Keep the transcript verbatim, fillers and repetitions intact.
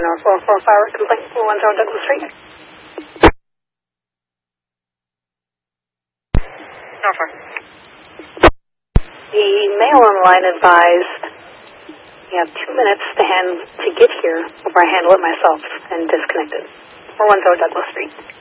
our four four five complaint, four one zero Douglas Street. Norfolk. The male on the line advised you have two minutes to hand to get here before I handle it myself and disconnect it. four one zero Douglas Street.